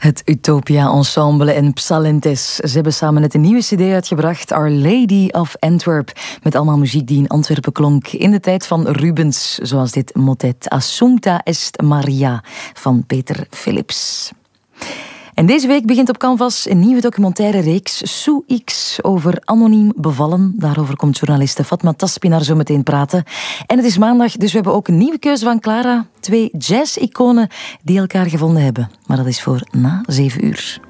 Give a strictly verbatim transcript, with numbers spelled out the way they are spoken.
Het Utopia Ensemble en Psalentes. Ze hebben samen net een nieuwe cd uitgebracht, Our Lady of Antwerp. Met allemaal muziek die in Antwerpen klonk in de tijd van Rubens. Zoals dit motet Assumpta est Maria van Peter Philips. En deze week begint op Canvas een nieuwe documentaire reeks, Sue X, over anoniem bevallen. Daarover komt journaliste Fatma Taspinar zo meteen praten. En het is maandag, dus we hebben ook een nieuwe keuze van Clara. Twee jazz-iconen die elkaar gevonden hebben. Maar dat is voor na zeven uur.